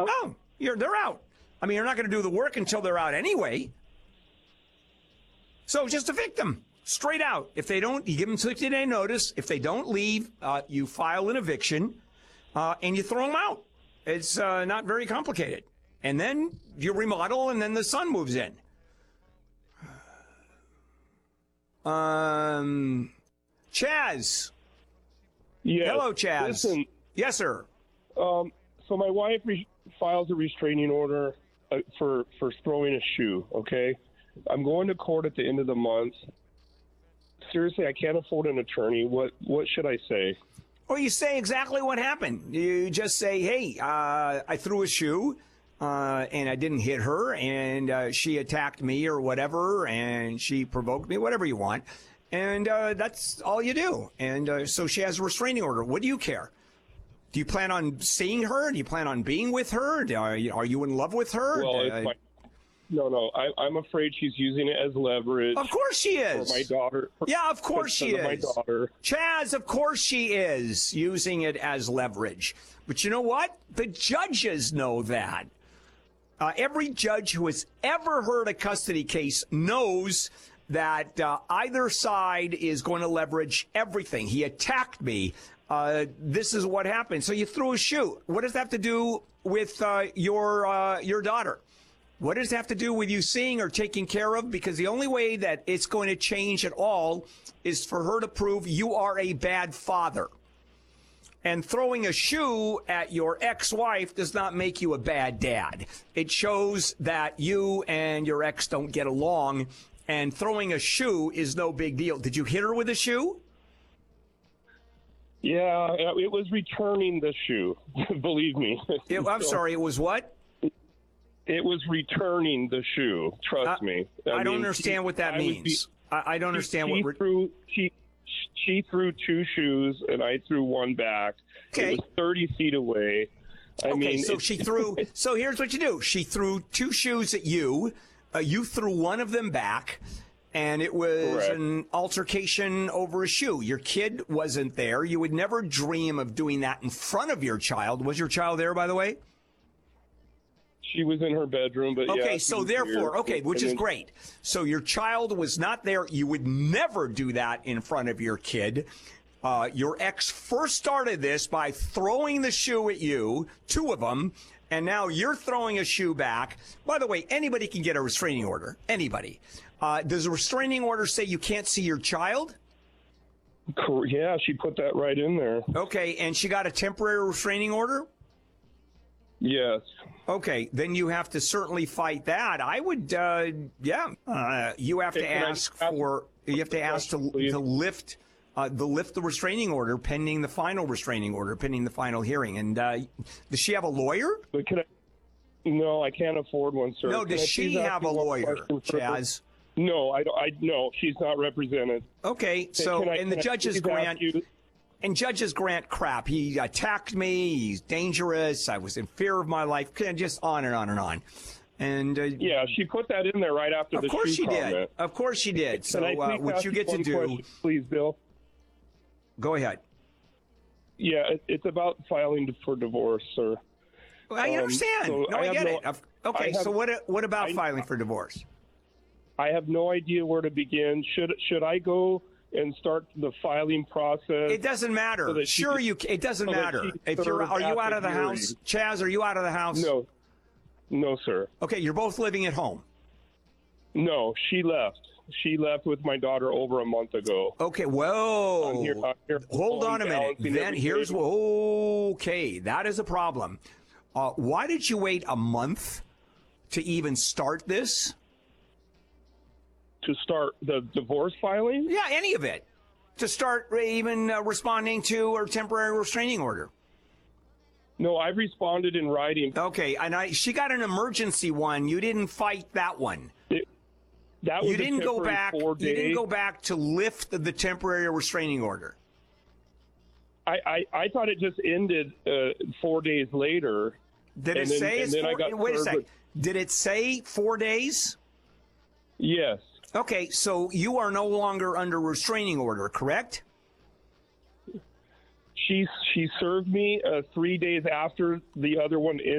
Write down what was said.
No, they're out. I mean, you're not going to do the work until they're out anyway. So just evict them straight out. If they don't, you give them 60-day notice. If they don't leave, you file an eviction and you throw them out. It's not very complicated. And then you remodel and then the son moves in. Chaz. Yes. Hello, Chaz. Listen, yes, sir. so my wife files a restraining order for throwing a shoe, okay? I'm going to court at the end of the month. Seriously, I can't afford an attorney. What should I say? Well, you say exactly what happened. You just say, hey, I threw a shoe, and I didn't hit her, and she attacked me or whatever, and she provoked me, whatever you want. And that's all you do. And so she has a restraining order. What do you care? Do you plan on seeing her? Do you plan on being with her? Are you in love with her? Well, No. I'm afraid she's using it as leverage. Of course she is. For my daughter. Yeah, of course she is. My daughter. Chaz, of course she is using it as leverage. But you know what? The judges know that. Every judge who has ever heard a custody case knows that either side is going to leverage everything. He attacked me. This is what happened. So you threw a shoe. What does that have to do with your daughter? What does it have to do with you seeing or taking care of? Because the only way that it's going to change at all is for her to prove you are a bad father. And throwing a shoe at your ex-wife does not make you a bad dad. It shows that you and your ex don't get along, and throwing a shoe is no big deal. Did you hit her with a shoe? Yeah, it was returning the shoe, believe me. I'm sorry, it was what? It was returning the shoe. Trust me. I don't understand what that means. I don't understand what. She threw two shoes and I threw one back. Okay. It was 30 feet away. So she threw. So here's what you do. She threw two shoes at you. You threw one of them back, and it was correct. An altercation over a shoe. Your kid wasn't there. You would never dream of doing that in front of your child. Was your child there, by the way? She was in her bedroom, but okay, yeah, so therefore, which is great. So your child was not there. You would never do that in front of your kid. Your ex first started this by throwing the shoe at you, two of them, and now you're throwing a shoe back. By the way, anybody can get a restraining order. Anybody. Does a restraining order say you can't see your child? Yeah, she put that right in there. Okay, and she got a temporary restraining order? Yes. Okay, then you have to certainly fight that. I would, you have to ask to lift the restraining order pending the final restraining order, pending the final hearing. And does she have a lawyer? But no, I can't afford one, sir. No, does she have a lawyer, Chaz? No, no, she's not represented. Okay, so the judges grant. And judges grant crap. He attacked me. He's dangerous. I was in fear of my life. Just on and on and on. And yeah, she put that in there right after the shoe comment. Of course she did. Of course she did. So what you get to do, question, please, Bill. Go ahead. Yeah, it's about filing for divorce, sir. Well, I understand. So I get it. Okay, so what about filing for divorce? I have no idea where to begin. Should I go and start the filing process? It doesn't matter. It doesn't matter. Are you out of the house? Chaz, are you out of the house? No, sir. Okay, you're both living at home. No, she left. She left with my daughter over a month ago. Okay, whoa. I'm here hold on a minute. Then okay, that is a problem. Why did you wait a month to even start this? To start the divorce filing? Yeah, any of it. To start even responding to a temporary restraining order. No, I've responded in writing. Okay, and she got an emergency one. You didn't fight that one. That was you didn't go back. 4 days. You didn't go back to lift the temporary restraining order. I thought it just ended 4 days later. Did it say? Wait a second. Did it say 4 days? Yes. Okay, so you are no longer under restraining order, correct? She served me 3 days after the other one ended.